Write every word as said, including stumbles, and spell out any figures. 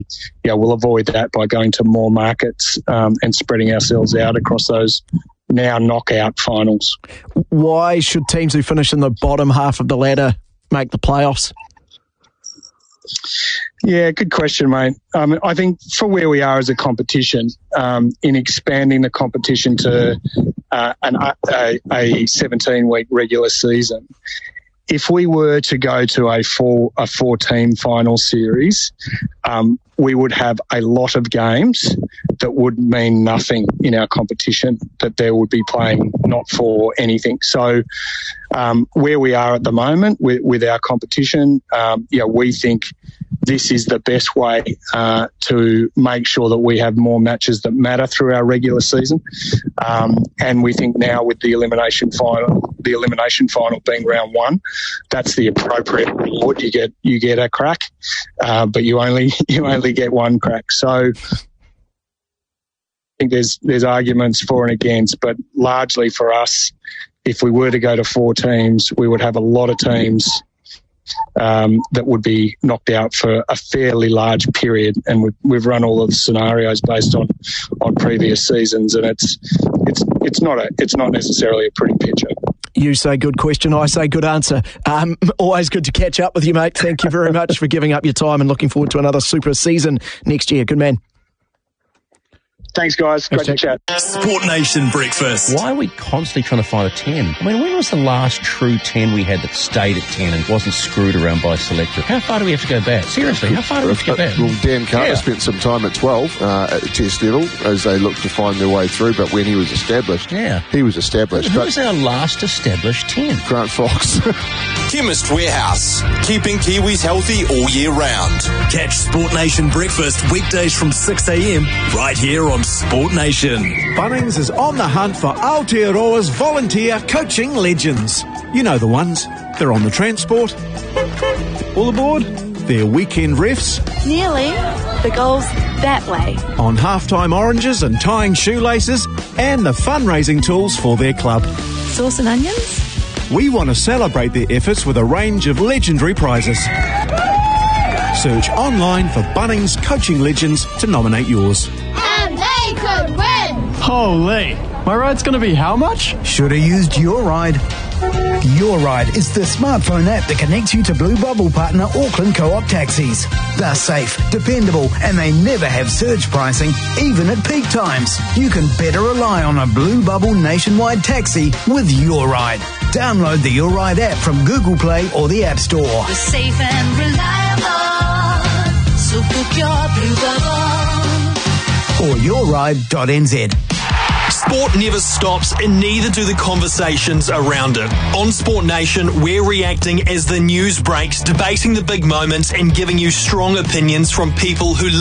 yeah, we'll avoid that by going to more markets um, and spreading ourselves out across those now knockout finals. Why should teams who finish in the bottom half of the ladder make the playoffs? Yeah, good question, mate. Um, I think for where we are as a competition, um, in expanding the competition to uh, an, a, a seventeen-week regular season, if we were to go to a four a four-team final series, um, we would have a lot of games that would mean nothing in our competition, that there would be playing not for anything. So um, where we are at the moment with, with our competition, um, yeah, we think this is the best way uh, to make sure that we have more matches that matter through our regular season. Um, and we think now with the elimination final, the elimination final being round one, that's the appropriate reward. You get you get a crack, uh, but you only you only get one crack. So I think there's there's arguments for and against, but largely for us, if we were to go to four teams, we would have a lot of teams Um, that would be knocked out for a fairly large period, and we've, we've run all of the scenarios based on, on previous seasons, and it's it's it's not a it's not necessarily a pretty picture. You say good question, I say good answer. Um, always good to catch up with you, mate. Thank you very much for giving up your time, and looking forward to another super season next year. Good man. Thanks, guys. Great to chat. Sport Nation Breakfast. Why are we constantly trying to find a ten? I mean, when was the last true ten we had that stayed at ten and wasn't screwed around by selector? How far do we have to go back? Seriously, how far do we have to go back? Well, Dan Carter yeah. spent some time at twelve uh, at the test level as they looked to find their way through, but when he was established, yeah. he was established. Who but was our last established ten? Grant Fox. Chemist Warehouse, keeping Kiwis healthy all year round. Catch Sport Nation Breakfast weekdays from six a.m. right here on Sport Nation. Bunnings is on the hunt for Aotearoa's volunteer coaching legends. You know the ones. They're on the transport. All aboard. They're weekend refs. Nearly. The goal's that way. On halftime oranges and tying shoelaces, and the fundraising tools for their club. Sauce and onions? We want to celebrate their efforts with a range of legendary prizes. Search online for Bunnings Coaching Legends to nominate yours. And they could win! Holy! My ride's going to be how much? Should have used Your Ride. Your Ride is the smartphone app that connects you to Blue Bubble partner Auckland Co-op taxis. They're safe, dependable, and they never have surge pricing, even at peak times. You can better rely on a Blue Bubble nationwide taxi with Your Ride. Download the Your Ride app from Google Play or the App Store. We're safe and reliable, so book your Blue Bubble. Or your ride dot n z. Sport never stops, and neither do the conversations around it. On Sport Nation, we're reacting as the news breaks, debating the big moments and giving you strong opinions from people who